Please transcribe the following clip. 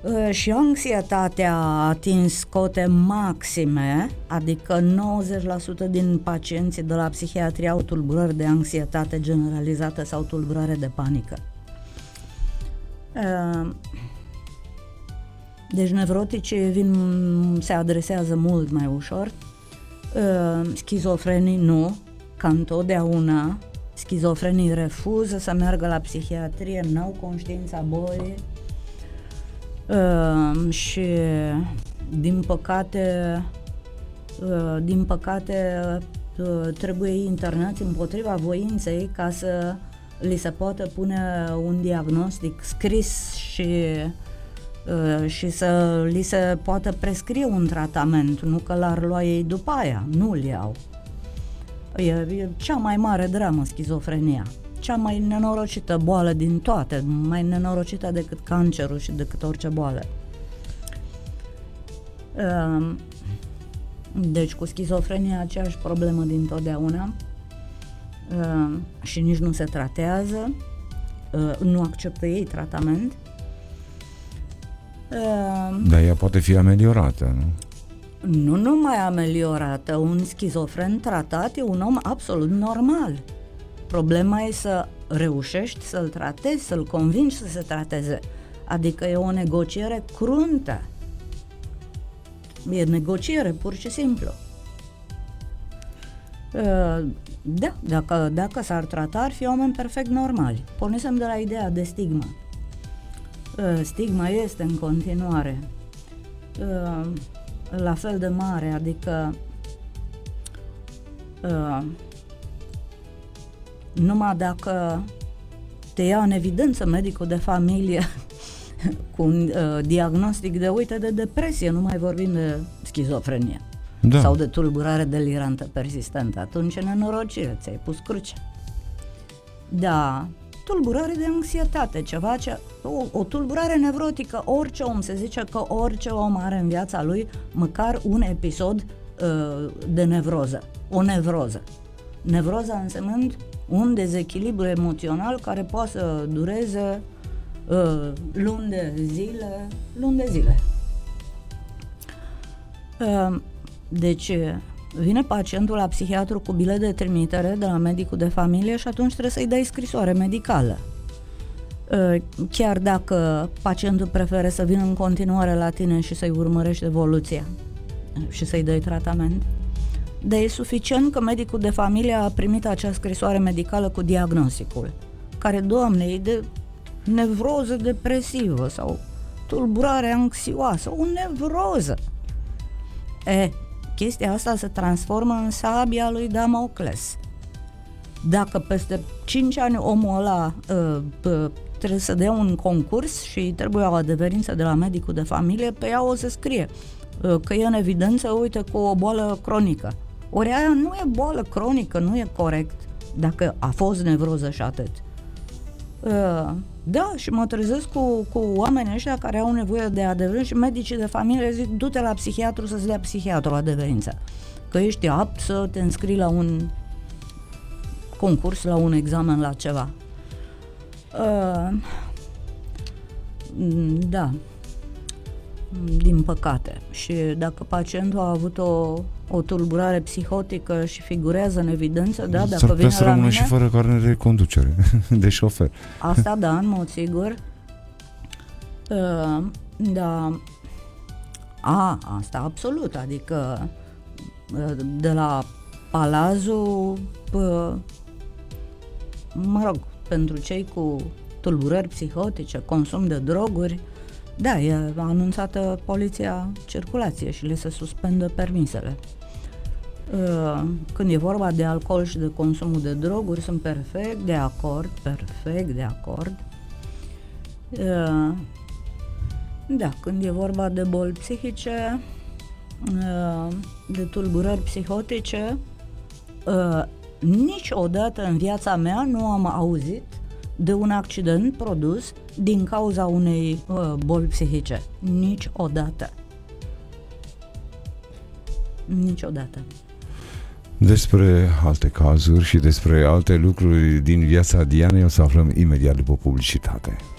Și anxietatea a atins cote maxime, adică 90% din pacienții de la psihiatrie au tulburări de anxietate generalizată sau tulburare de panică. Deci nevroticii se adresează mult mai ușor, schizofrenii nu, ca întotdeauna. Schizofrenii refuză să meargă la psihiatrie, n-au conștiința bolii și din păcate trebuie internați împotriva voinței ca să li se poată pune un diagnostic scris și să li se poată prescrie un tratament, nu că l-ar lua ei după aia, nu-l iau. E cea mai mare dramă, schizofrenia, cea mai nenorocită boală din toate, mai nenorocită decât cancerul și decât orice boală. Deci cu schizofrenia aceeași problemă dintotdeauna și nici nu se tratează, nu acceptă ei tratament. Dar ea poate fi ameliorată, nu? Nu numai ameliorată, un schizofren tratat e un om absolut normal. Problema e să reușești să-l tratezi, să-l convingi să se trateze. Adică e o negociere cruntă. E negociere, pur și simplu. Da, dacă s-ar trata, ar fi oameni perfect normali. Pornisem de la ideea de stigmă. Stigma este în continuare la fel de mare, adică numai dacă te ia în evidență medicul de familie cu un diagnostic de depresie, nu mai vorbim de schizofrenie, da, sau de tulburare delirantă persistentă, atunci e nenorocire, ți-ai pus cruce. Da, tulburare de anxietate, ceva o tulburare nevrotică, orice om, se zice că orice om are în viața lui măcar un episod de nevroză, o nevroză. Nevroza însemnând un dezechilibru emoțional care poate să dureze luni de zile. Deci vine pacientul la psihiatru cu bilet de trimitere de la medicul de familie și atunci trebuie să-i dai scrisoare medicală. Chiar dacă pacientul preferă să vină în continuare la tine și să-i urmărești evoluția și să-i dai tratament, dar e suficient că medicul de familie a primit acea scrisoare medicală cu diagnosticul, care, Doamne, e de nevroză depresivă sau tulburare anxioasă, o nevroză. Chestia asta se transformă în sabia lui Damocles. Dacă peste 5 ani omul ăla trebuie să dea un concurs și trebuie o adeverință de la medicul de familie, pe ea o să scrie că e în evidență, uite, cu o boală cronică. Ori aia nu e boală cronică, nu e corect, dacă a fost nevroză și atât. Da, și mă trezesc cu oamenii ăștia care au nevoie de adeverință și medicii de familie zic, du-te la psihiatru să-ți dea psihiatru adeverință, că ești apt să te înscrii la un concurs, la un examen, la ceva. Da, din păcate. Și dacă pacientul a avut o tulburare psihotică și figurează în evidență, da, dacă vine să la rămână mine, și fără carnet de conducere, de șofer. Asta da, în mod sigur. Da. Asta absolut, adică de la Palazul, mă rog, pentru cei cu tulburări psihotice, consum de droguri, da, e anunțată poliția circulație și le se suspendă permisele. Când e vorba de alcool și de consumul de droguri, sunt perfect de acord. Da, când e vorba de boli psihice, de tulburări psihotice, niciodată în viața mea nu am auzit de un accident produs din cauza unei boli psihice. Niciodată. Despre alte cazuri și despre alte lucruri din viața Dianei o să aflăm imediat după publicitate.